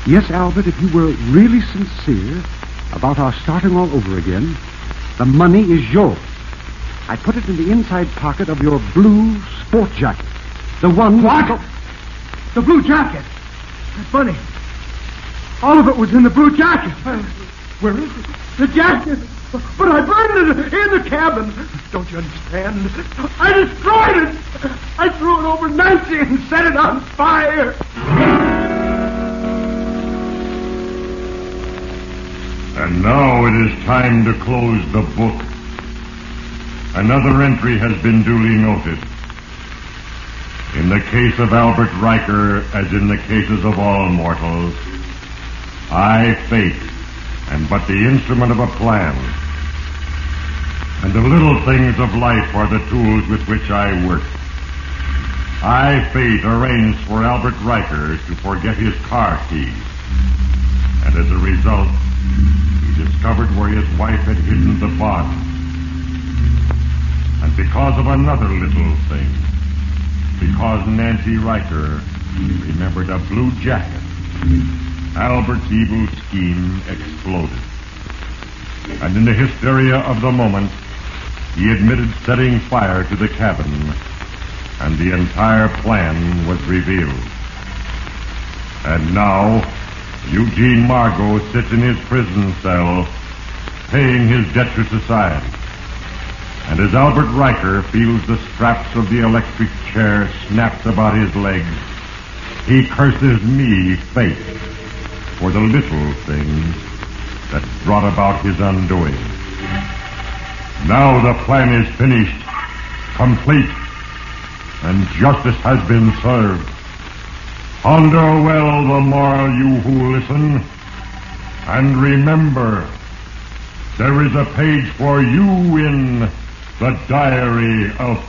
Yes, Albert, if you were really sincere about our starting all over again, the money is yours. I put it in the inside pocket of your blue sport jacket. The one... What? The blue jacket? That's money. All of it was in the blue jacket. Where is it? The jacket. But I burned it in the cabin. Don't you understand? I destroyed it. I threw it over Nancy and set it on fire. And now it is time to close the book. Another entry has been duly noted. In the case of Albert Riker, as in the cases of all mortals, I, fate, am but the instrument of a plan, and the little things of life are the tools with which I work. I, fate, arranged for Albert Riker to forget his car keys, and as a result, he discovered where his wife had hidden the body. And because of another little thing, because Nancy Riker remembered a blue jacket, Albert's evil scheme exploded. And in the hysteria of the moment, he admitted setting fire to the cabin, and the entire plan was revealed. And now, Eugene Margot sits in his prison cell, paying his debt to society. And as Albert Riker feels the straps of the electric chair snapped about his legs, he curses me, fate, for the little things that brought about his undoing. Now the plan is finished, complete, and justice has been served. Ponder well the moral, you who listen, and remember, there is a page for you in the Diary of